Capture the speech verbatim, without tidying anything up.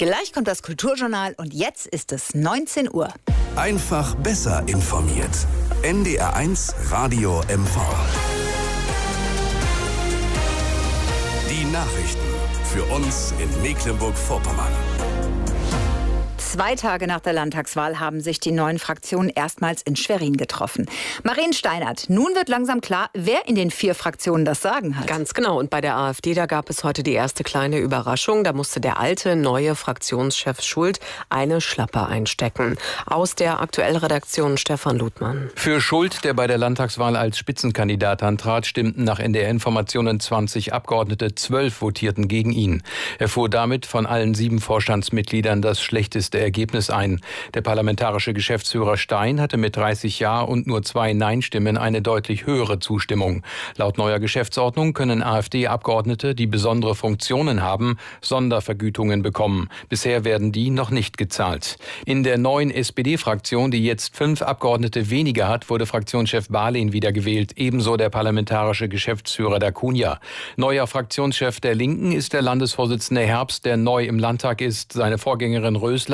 Gleich kommt das Kulturjournal und jetzt ist es neunzehn Uhr. Einfach besser informiert. N D R eins Radio M V. Die Nachrichten für uns in Mecklenburg-Vorpommern. Zwei Tage nach der Landtagswahl haben sich die neuen Fraktionen erstmals in Schwerin getroffen. Maren Steinert, nun wird langsam klar, wer in den vier Fraktionen das Sagen hat. Ganz genau. Und bei der AfD, da gab es heute die erste kleine Überraschung. Da musste der alte, neue Fraktionschef Schult eine Schlappe einstecken. Aus der Aktuellredaktion Stefan Ludmann. Für Schult, der bei der Landtagswahl als Spitzenkandidat antrat, stimmten nach N D R-Informationen zwanzig Abgeordnete, zwölf votierten gegen ihn. Er fuhr damit von allen sieben Vorstandsmitgliedern das schlechteste Ergebnis ein. Der parlamentarische Geschäftsführer Stein hatte mit dreißig Ja und nur zwei Nein-Stimmen eine deutlich höhere Zustimmung. Laut neuer Geschäftsordnung können AfD-Abgeordnete, die besondere Funktionen haben, Sondervergütungen bekommen. Bisher werden die noch nicht gezahlt. In der neuen S P D-Fraktion, die jetzt fünf Abgeordnete weniger hat, wurde Fraktionschef Barlin wiedergewählt. Ebenso der parlamentarische Geschäftsführer Dacunha. Neuer Fraktionschef der Linken ist der Landesvorsitzende Herbst, der neu im Landtag ist. Seine Vorgängerin Rösler